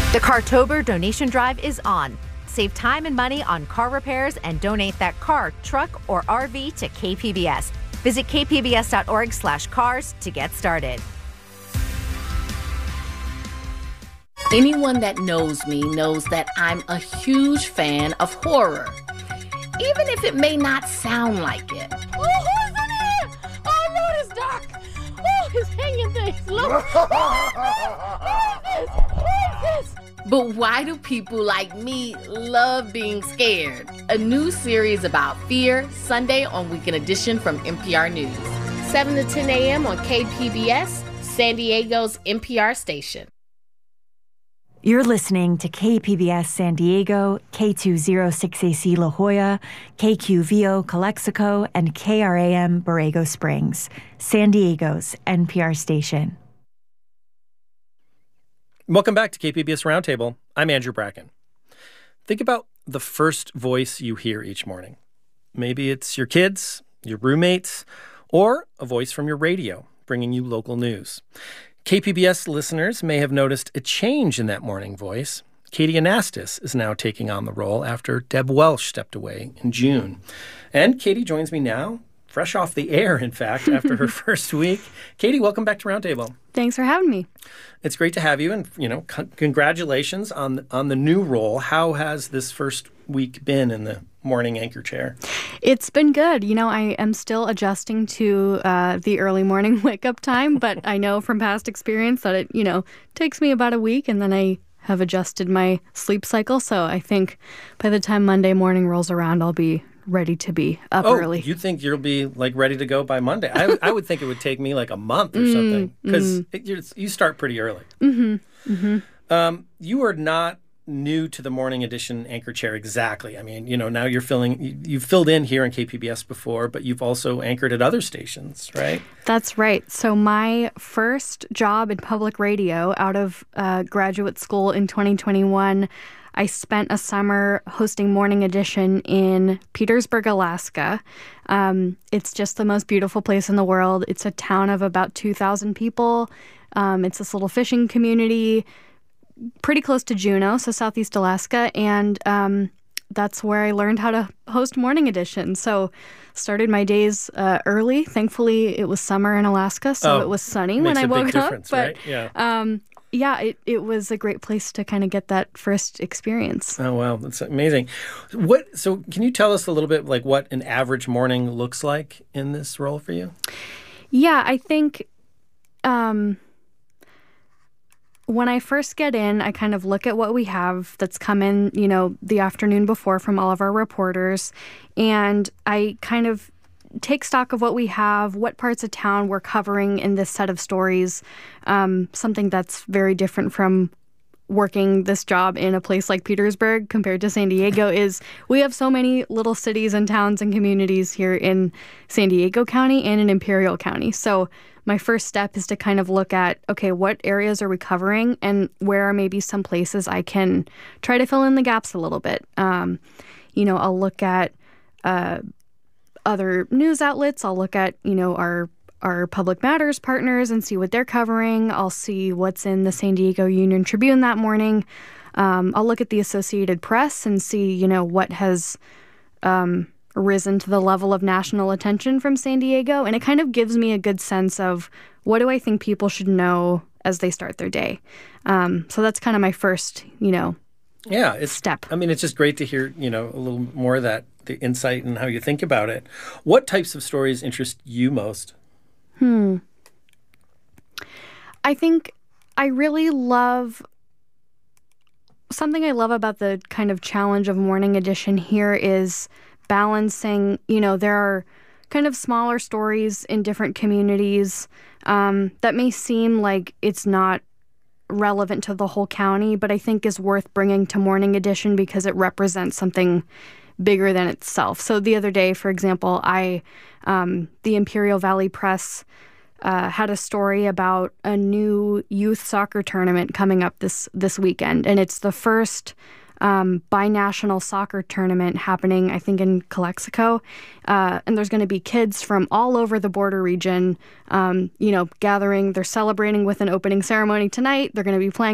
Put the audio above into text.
The Cartober donation drive is on. Save time and money on car repairs and donate that car, truck, or RV to KPBS. Visit kpbs.org/cars to get started. Anyone that knows me knows that I'm a huge fan of horror, even if it may not sound like it. Oh, who's in here? Oh, Lord, it's dark. Oh, he's hanging things. Look. Who is this? But why do people like me love being scared? A new series about fear, Sunday on Weekend Edition from NPR News. 7 to 10 a.m. on KPBS, San Diego's NPR station. You're listening to KPBS San Diego, K206AC La Jolla, KQVO Calexico, and KRAM Borrego Springs, San Diego's NPR station. Welcome back to KPBS Roundtable. I'm Andrew Bracken. Think about the first voice you hear each morning. Maybe it's your kids, your roommates, or a voice from your radio bringing you local news. KPBS listeners may have noticed a change in that morning voice. Katie Anastas is now taking on the role after Deb Welsh stepped away in June. And Katie joins me now, fresh off the air, in fact, after her first week. Katie, welcome back to Roundtable. Thanks for having me. It's great to have you, and congratulations on the new role. How has this first week been in the morning anchor chair? It's been good. I am still adjusting to the early morning wake-up time, but I know from past experience that it, takes me about a week, and then I have adjusted my sleep cycle. So I think by the time Monday morning rolls around, I'll be ready to be up early. You think you'll be ready to go by Monday? I would think it would take me a month or something, because you start pretty early. You are not new to the Morning Edition anchor chair exactly. I mean, now you've filled in here in KPBS before, but you've also anchored at other stations, right? That's right. So my first job in public radio out of graduate school in 2021, I spent a summer hosting Morning Edition in Petersburg, Alaska. It's just the most beautiful place in the world. It's a town of about 2,000 people. It's this little fishing community, pretty close to Juneau, so Southeast Alaska. And that's where I learned how to host Morning Edition. So started my days early. Thankfully, it was summer in Alaska, so it was sunny when I woke up. But right? It was a great place to kind of get that first experience. Oh, wow. That's amazing. So can you tell us a little bit what an average morning looks like in this role for you? Yeah, I think when I first get in, I kind of look at what we have that's come in, the afternoon before from all of our reporters. And I kind of take stock of what we have, what parts of town we're covering in this set of stories. Something that's very different from working this job in a place like Petersburg compared to San Diego is we have so many little cities and towns and communities here in San Diego County and in Imperial County. So my first step is to kind of look at, okay, what areas are we covering and where are maybe some places I can try to fill in the gaps a little bit. I'll look at other news outlets. I'll look at, our Public Matters partners and see what they're covering. I'll see what's in the San Diego Union Tribune that morning. I'll look at the Associated Press and see, what has risen to the level of national attention from San Diego. And it kind of gives me a good sense of what do I think people should know as they start their day. So that's kind of my first, step. I mean, it's just great to hear, a little more of that, the insight and how you think about it. What types of stories interest you most? I think I really love something I love about the kind of challenge of Morning Edition here is balancing, there are kind of smaller stories in different communities that may seem like it's not relevant to the whole county, but I think is worth bringing to Morning Edition because it represents something bigger than itself. So the other day, for example, the Imperial Valley Press had a story about a new youth soccer tournament coming up this weekend, and it's the first binational soccer tournament happening, I think, in Calexico. And there's going to be kids from all over the border region, gathering. They're celebrating with an opening ceremony tonight. They're going to be playing